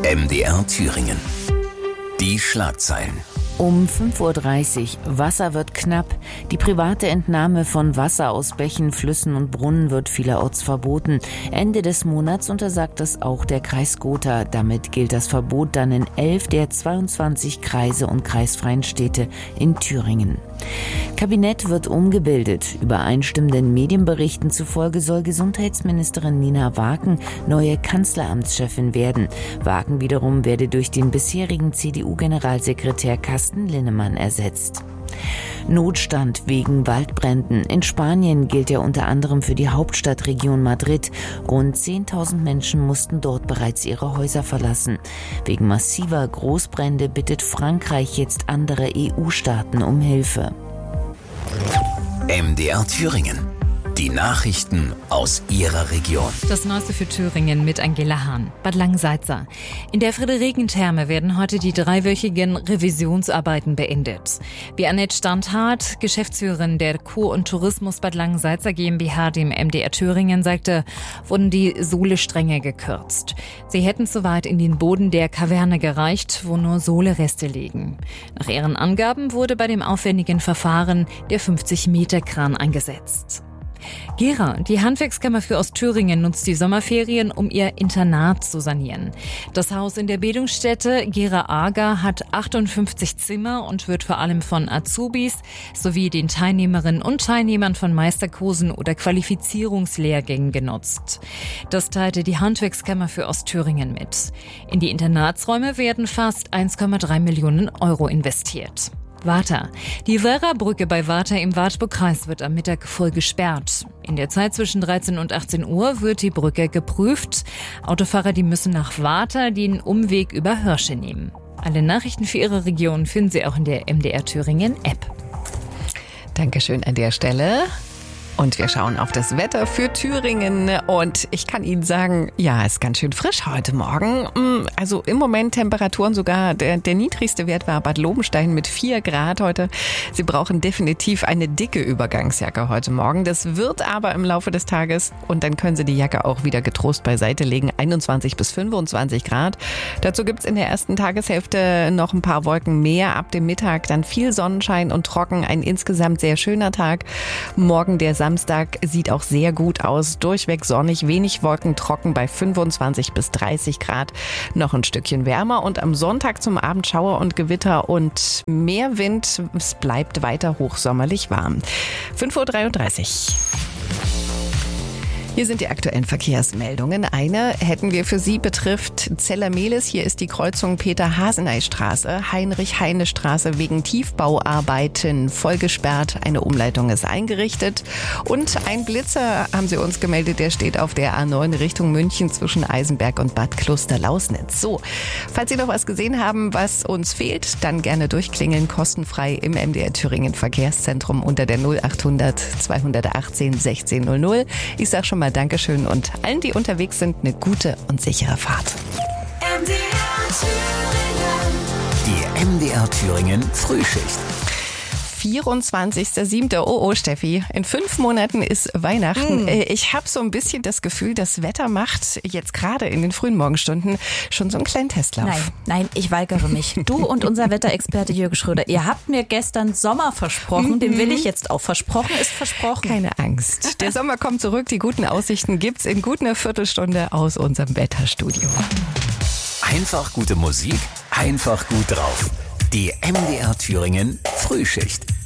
MDR Thüringen. Die Schlagzeilen. Um 5:30 Uhr. Wasser wird knapp. Die private Entnahme von Wasser aus Bächen, Flüssen und Brunnen wird vielerorts verboten. Ende des Monats untersagt das auch der Kreis Gotha. Damit gilt das Verbot dann in 11 der 22 Kreise und kreisfreien Städte in Thüringen. Kabinett wird umgebildet. Übereinstimmenden Medienberichten zufolge soll Gesundheitsministerin Nina Waken neue Kanzleramtschefin werden. Waken wiederum werde durch den bisherigen CDU-Generalsekretär Carsten Linnemann ersetzt. Notstand wegen Waldbränden. In Spanien gilt er unter anderem für die Hauptstadtregion Madrid. Rund 10.000 Menschen mussten dort bereits ihre Häuser verlassen. Wegen massiver Großbrände bittet Frankreich jetzt andere EU-Staaten um Hilfe. MDR Thüringen. Die Nachrichten aus Ihrer Region. Das Neueste für Thüringen mit Angela Hahn. Bad Langensalza. In der Friederikentherme werden heute die 3-wöchigen Revisionsarbeiten beendet. Wie Annette Standhardt, Geschäftsführerin der Kur- und Tourismus Bad Langensalza GmbH, dem MDR Thüringen, sagte, wurden die Sohlestränge gekürzt. Sie hätten zu weit in den Boden der Kaverne gereicht, wo nur Sohlereste liegen. Nach ihren Angaben wurde bei dem aufwendigen Verfahren der 50-Meter-Kran eingesetzt. Gera, die Handwerkskammer für Ostthüringen, nutzt die Sommerferien, um ihr Internat zu sanieren. Das Haus in der Bildungsstätte Gera-Ager hat 58 Zimmer und wird vor allem von Azubis sowie den Teilnehmerinnen und Teilnehmern von Meisterkursen oder Qualifizierungslehrgängen genutzt. Das teilte die Handwerkskammer für Ostthüringen mit. In die Internatsräume werden fast 1,3 Millionen Euro investiert. Warta. Die Werra-Brücke bei Warta im Wartburgkreis wird am Mittag voll gesperrt. In der Zeit zwischen 13 und 18 Uhr wird die Brücke geprüft. Autofahrer, die müssen nach Warta den Umweg über Hirsche nehmen. Alle Nachrichten für Ihre Region finden Sie auch in der MDR Thüringen App. Dankeschön an der Stelle. Und wir schauen auf das Wetter für Thüringen und ich kann Ihnen sagen, ja, ist ganz schön frisch heute Morgen. Also im Moment Temperaturen sogar, der niedrigste Wert war Bad Lobenstein mit 4 Grad heute. Sie brauchen definitiv eine dicke Übergangsjacke heute Morgen. Das wird aber im Laufe des Tages und dann können Sie die Jacke auch wieder getrost beiseite legen, 21 bis 25 Grad. Dazu gibt's in der ersten Tageshälfte noch ein paar Wolken mehr. Ab dem Mittag dann viel Sonnenschein und trocken, ein insgesamt sehr schöner Tag. Morgen der Samstag sieht auch sehr gut aus. Durchweg sonnig, wenig Wolken, trocken bei 25 bis 30 Grad. Noch ein Stückchen wärmer und am Sonntag zum Abend Schauer und Gewitter und mehr Wind. Es bleibt weiter hochsommerlich warm. 5:33 Uhr. Hier sind die aktuellen Verkehrsmeldungen. Eine hätten wir für Sie, betrifft Zellermehlis. Hier ist die Kreuzung Peter-Haseney-Straße, Heinrich-Heine-Straße wegen Tiefbauarbeiten voll gesperrt. Eine Umleitung ist eingerichtet. Und ein Blitzer, haben Sie uns gemeldet, der steht auf der A9 Richtung München zwischen Eisenberg und Bad Kloster-Lausnitz. So, falls Sie noch was gesehen haben, was uns fehlt, dann gerne durchklingeln, kostenfrei im MDR Thüringen Verkehrszentrum unter der 0800 218 1600. Ich sag schon mal Dankeschön und allen, die unterwegs sind, eine gute und sichere Fahrt. Die MDR Thüringen Frühschicht. 24.07. Oh, Steffi, in 5 Monaten ist Weihnachten. Ich habe so ein bisschen das Gefühl, das Wetter macht jetzt gerade in den frühen Morgenstunden schon so einen kleinen Testlauf. Nein, ich weigere mich. Du und unser Wetterexperte Jürgen Schröder, ihr habt mir gestern Sommer versprochen, den will ich jetzt auch. Versprochen ist versprochen. Keine Angst. Der Sommer kommt zurück, die guten Aussichten gibt's in gut einer Viertelstunde aus unserem Wetterstudio. Einfach gute Musik, einfach gut drauf. Die MDR Thüringen Frühschicht.